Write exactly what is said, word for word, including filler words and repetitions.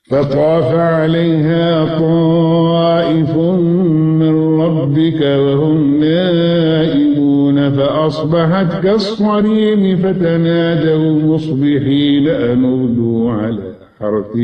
فطاف عليها طائف من ربك وهم نائمون فأصبحت كالصريم فتنادوا مصبحين أن اغدوا على حرثكم